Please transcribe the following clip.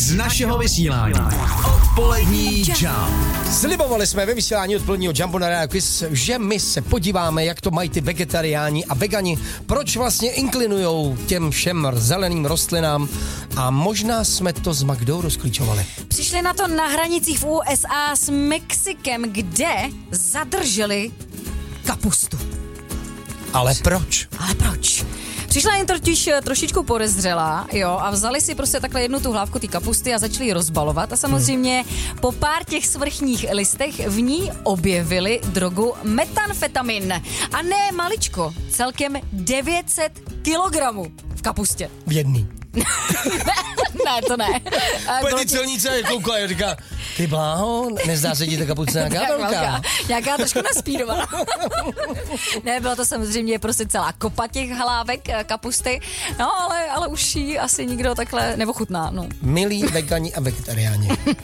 z našeho vysílání. Odpolední Jump. Slibovali jsme ve vysílání odpoledního Jumpu na Radio Quiz, že my se podíváme, jak to mají ty vegetariáni a vegani, proč vlastně inklinujou těm všem zeleným rostlinám a možná jsme to s Magdou rozklíčovali. Přišli na to na hranicích v USA s Mexikem, kde zadrželi kapustu. Ale proč? Přišla jim totiž trošičku podezřelá, jo, a vzali si prostě takhle jednu tu hlávku té kapusty a začali ji rozbalovat a samozřejmě po pár těch svrchních listech v ní objevili drogu metamfetamin. A ne maličko, celkem 900 kilogramů v kapustě. V jedný. Ne, to ne. Pojď celnice koukala a říká, ty bláho, nezdá se ti ta kapuce nějaká velká. Nějaká trošku naspídovaná. Ne, byla to samozřejmě prostě celá kopa těch hlávek kapusty, no ale už ji asi nikdo takhle neochutná. No. Milí vegani a vegetariáni.